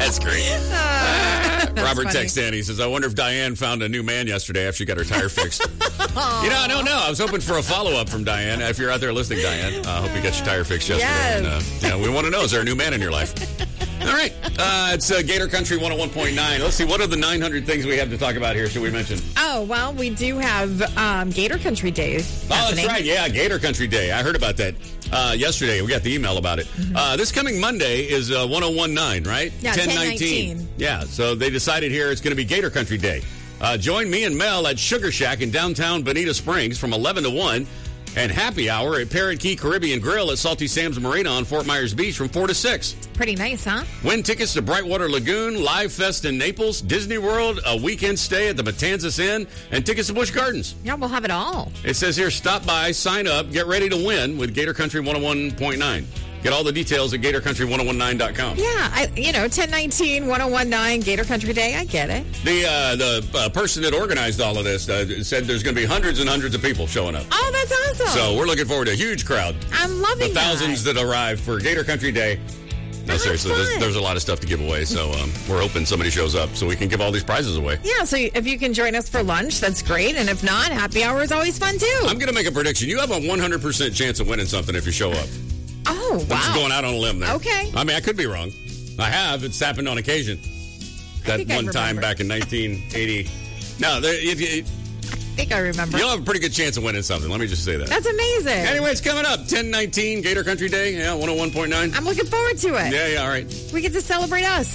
That's great. Robert texts in. He says, I wonder if Diane found a new man yesterday after she got her tire fixed. I don't know. I was hoping for a follow-up from Diane. If you're out there listening, Diane, I hope you got your tire fixed yesterday. Yes. And, we want to know, is there a new man in your life? All right. It's Gator Country 101.9. Let's see. What are the 900 things we have to talk about here? Should we mention? Oh, well, we do have Gator Country Day happening. Oh, that's right. Yeah, Gator Country Day. I heard about that yesterday. We got the email about it. Mm-hmm. This coming Monday is 1019, right? Yeah, 1019. Yeah, so they decided here it's going to be Gator Country Day. Join me and Mel at Sugar Shack in downtown Bonita Springs from 11 to 1. And happy hour at Parrot Key Caribbean Grill at Salty Sam's Marina on Fort Myers Beach from 4 to 6. Pretty nice, huh? Win tickets to Brightwater Lagoon, Live Fest in Naples, Disney World, a weekend stay at the Matanzas Inn, and tickets to Busch Gardens. Yeah, we'll have it all. It says here, stop by, sign up, get ready to win with Gator Country 101.9. Get all the details at GatorCountry1019.com. Yeah, 1019, 1019, Gator Country Day. I get it. The person that organized all of this said there's going to be hundreds and hundreds of people showing up. Oh, that's awesome. So we're looking forward to a huge crowd. I'm loving the thousands that arrive for Gator Country Day. No, seriously, there's a lot of stuff to give away, so we're hoping somebody shows up so we can give all these prizes away. Yeah, so if you can join us for lunch, that's great. And if not, happy hour is always fun, too. I'm going to make a prediction. You have a 100% chance of winning something if you show up. Oh, wow. I'm just going out on a limb there. Okay. I mean, I could be wrong. I have. It's happened on occasion. That one time back in 1980. No, I think I remember. You'll have a pretty good chance of winning something. Let me just say that. That's amazing. Anyway, it's coming up. 1019 Gator Country Day. Yeah, 101.9. I'm looking forward to it. Yeah, all right. We get to celebrate us.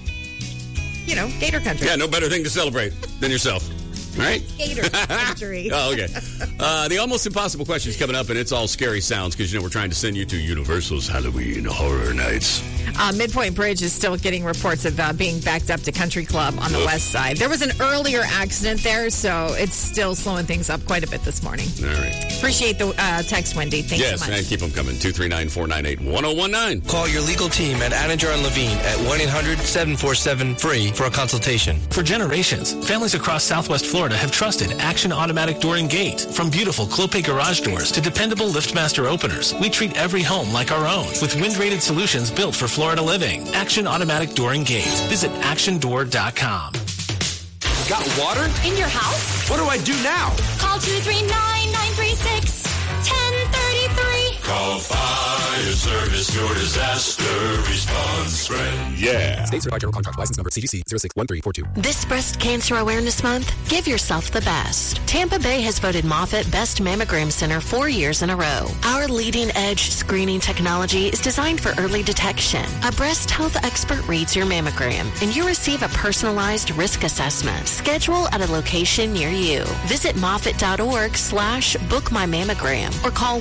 Gator Country. Yeah, no better thing to celebrate than yourself. Right? Gator Country. Oh, okay. The Almost Impossible question is coming up, and it's all scary sounds because, we're trying to send you to Universal's Halloween Horror Nights. Midpoint Bridge is still getting reports of being backed up to Country Club on the west side. There was an earlier accident there, so it's still slowing things up quite a bit this morning. All right. Appreciate the text, Wendy. Thanks so much. Yes, and keep them coming. 239-498-1019. Call your legal team at Anninger and Levine at 1-800-747-FREE for a consultation. For generations, families across Southwest Florida have trusted Action Automatic Door and Gate. From beautiful Clopay garage doors to dependable LiftMaster openers, we treat every home like our own with wind-rated solutions built for Florida living. Action Automatic Door and Gate. Visit actiondoor.com. Got water? In your house? What do I do now? Call 239-936-1033. Call Fire Service, your disaster response friend. Yeah. State Certified General Contract License Number CGC 061342. This Breast Cancer Awareness Month, give yourself the best. Tampa Bay has voted Moffitt Best Mammogram Center 4 years in a row. Our leading-edge screening technology is designed for early detection. A breast health expert reads your mammogram, and you receive a personalized risk assessment. Schedule at a location near you. Visit Moffitt.org/bookmymammogram or call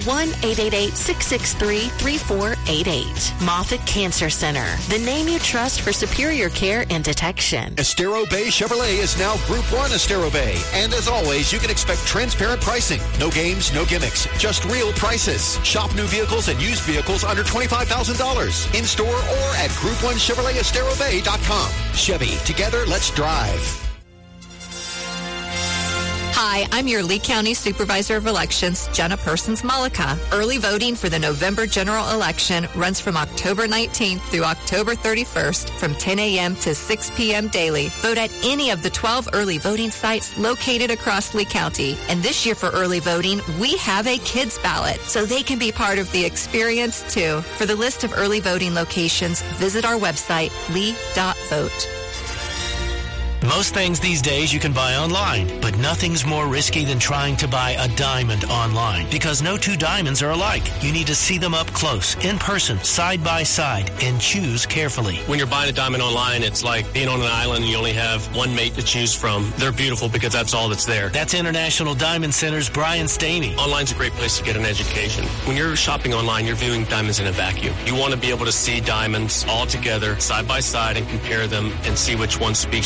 1-888-663-3488. Moffitt Cancer Center, the name you trust for superior care and detection. Estero Bay Chevrolet is now Group 1 Estero Bay. And as always, you can expect transparent pricing. No games, no gimmicks, just real prices. Shop new vehicles and used vehicles under $25,000 in store or at Group1ChevroletEsteroBay.com. Chevy, together, let's drive. Hi, I'm your Lee County Supervisor of Elections, Jenna Persons-Malika. Early voting for the November general election runs from October 19th through October 31st from 10 a.m. to 6 p.m. daily. Vote at any of the 12 early voting sites located across Lee County. And this year for early voting, we have a kids ballot, so they can be part of the experience too. For the list of early voting locations, visit our website, lee.vote. Most things these days you can buy online, but nothing's more risky than trying to buy a diamond online because no two diamonds are alike. You need to see them up close, in person, side by side, and choose carefully. When you're buying a diamond online, it's like being on an island and you only have one mate to choose from. They're beautiful because that's all that's there. That's International Diamond Center's Brian Staney. Online's a great place to get an education. When you're shopping online, you're viewing diamonds in a vacuum. You want to be able to see diamonds all together, side by side, and compare them and see which one speaks to you, which one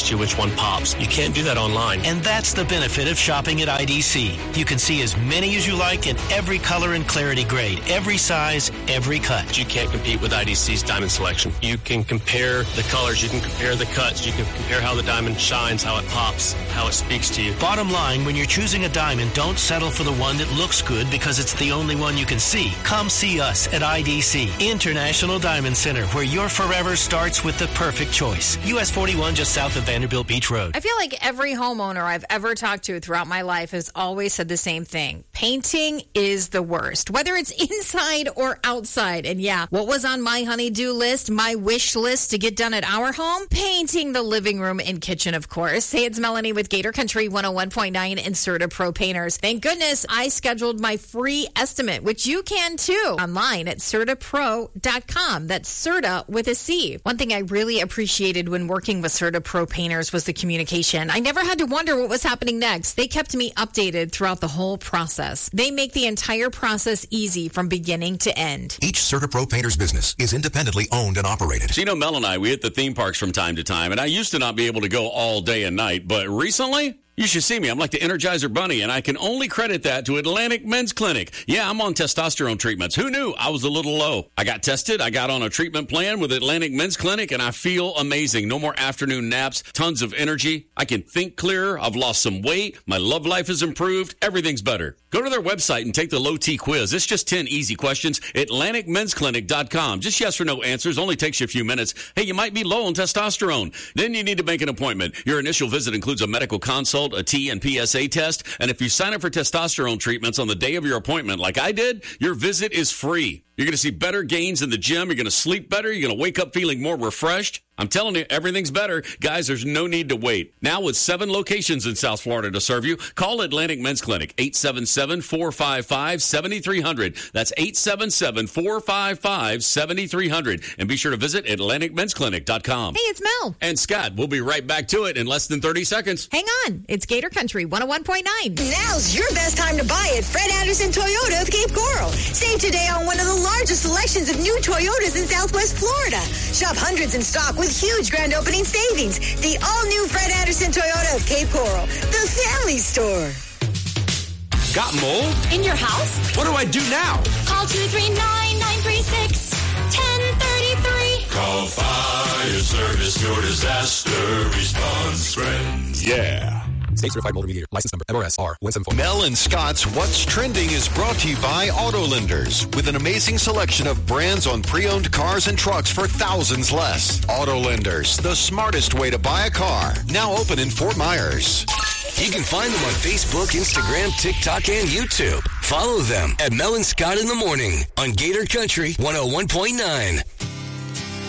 diamond pops. You can't do that online. And that's the benefit of shopping at IDC. You can see as many as you like in every color and clarity grade, every size, every cut. You can't compete with IDC's diamond selection. You can compare the colors, you can compare the cuts, you can compare how the diamond shines, how it pops, how it speaks to you. Bottom line, when you're choosing a diamond, don't settle for the one that looks good because it's the only one you can see. Come see us at IDC, International Diamond Center, where your forever starts with the perfect choice. US 41, just south of Vanderbilt Beach Road. I feel like every homeowner I've ever talked to throughout my life has always said the same thing. Painting is the worst, whether it's inside or outside. And yeah, what was on my honey-do list, my wish list to get done at our home? Painting the living room and kitchen, of course. Hey, it's Melanie with Gator Country 101.9 and Serta Pro Painters. Thank goodness I scheduled my free estimate, which you can too, online at CertaPro.com. That's Serta with a C. One thing I really appreciated when working with Serta Pro Painters was the communication. I never had to wonder what was happening next. They kept me updated throughout the whole process. They make the entire process easy from beginning to end. Each Serta Pro Painters business is independently owned and operated. So, Mel and I, we hit the theme parks from time to time, and I used to not be able to go all day and night, but recently, you should see me. I'm like the Energizer Bunny, and I can only credit that to Atlantic Men's Clinic. Yeah, I'm on testosterone treatments. Who knew I was a little low? I got tested. I got on a treatment plan with Atlantic Men's Clinic, and I feel amazing. No more afternoon naps, tons of energy. I can think clearer. I've lost some weight. My love life has improved. Everything's better. Go to their website and take the low T quiz. It's just 10 easy questions. AtlanticMen'sClinic.com. Just yes or no answers. Only takes you a few minutes. Hey, you might be low on testosterone. Then you need to make an appointment. Your initial visit includes a medical consult, a T and PSA test, and if you sign up for testosterone treatments on the day of your appointment like I did, your visit is free. You're going to see better gains in the gym. You're going to sleep better. You're going to wake up feeling more refreshed. I'm telling you, everything's better. Guys, there's no need to wait. Now with 7 locations in South Florida to serve you, call Atlantic Men's Clinic, 877-455-7300. That's 877-455-7300. And be sure to visit AtlanticMen'sClinic.com. Hey, it's Mel. And Scott. We'll be right back to it in less than 30 seconds. Hang on. It's Gator Country 101.9. Now's your best time to buy at Fred Anderson Toyota of Cape Coral. Save today on one of the largest selections of new Toyotas in Southwest Florida. Shop hundreds in stock with huge grand opening savings. The all-new Fred Anderson Toyota of Cape Coral, the family store. Got mold? In your house? What do I do now? Call 239-936-1033. Call Fire Service, your disaster response friends. Yeah. State certified mold remediator. License number MRSR 174. Mel and Scott's What's Trending is brought to you by Auto Lenders, with an amazing selection of brands on pre-owned cars and trucks for thousands less. Auto Lenders, the smartest way to buy a car. Now open in Fort Myers. You can find them on Facebook, Instagram, TikTok, and YouTube. Follow them at Mel and Scott in the Morning on Gator Country 101.9.